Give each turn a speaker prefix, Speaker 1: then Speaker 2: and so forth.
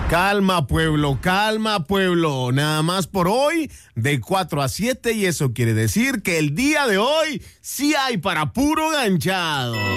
Speaker 1: Calma pueblo, nada más por hoy de 4 a 7 y eso quiere decir que el día de hoy sí hay para puro ganchado.